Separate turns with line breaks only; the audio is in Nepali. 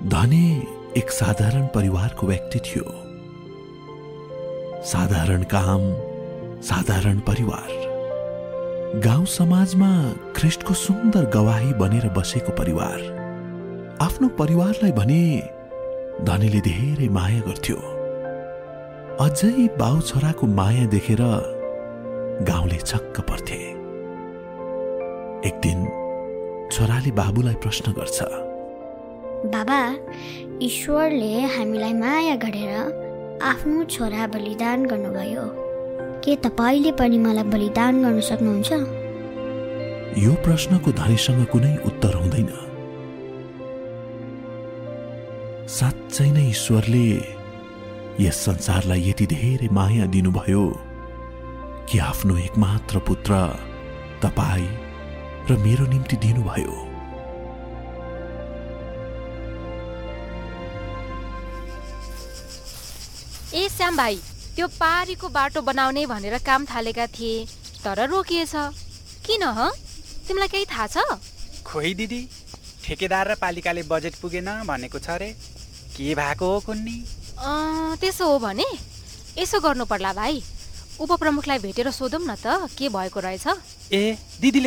धनी एक साधारण परिवारको व्यक्ति थियो। साधारण काम, साधारण परिवार। गाउँ समाजमा ख्रिस्टको सुन्दर गवाही बनेर बसेको परिवार। आफ्नो परिवारलाई भने धनीले धेरै माया गर्थ्यो। अझै बाउ छोराको माया देखेर गाउँले छक्क पर्थे। एक दिन छोराले बाबुलाई प्रश्न गर्छ,
बाबा, ईश्वरले हामीलाई माया गरेर आफ्नो छोरा बलिदान गर्नुभयो। के तपाईले पनि मलाई बलिदान गर्न सक्नुहुन्छ?
यो प्रश्नको धनीसँग कुनै उत्तर हुँदैन। साँच्चै नै ईश्वरले यस संसारलाई यति धेरै माया दिनुभयो कि आफ्नो एकमात्र पुत्र तपाईँ र मेरो निम्ति दिनुभयो।
ए श्याम भाइ, त्यो पारीको बाटो बनाउने भनेर काम थालेका थिए, तर रोकिएछ। किन ह? तिमीलाई केही थाहा छ?
खोइ दिदी, ठेकेदार र पालिकाले बजेट पुगेन भनेको छ रे। के भएको हो कुन्नी?
त्यसो हो भने यसो गर्नु पर्ला भाइ, उपप्रमुखलाई भेटेर सोधौँ न त के भएको रहेछ।
ए दिदीले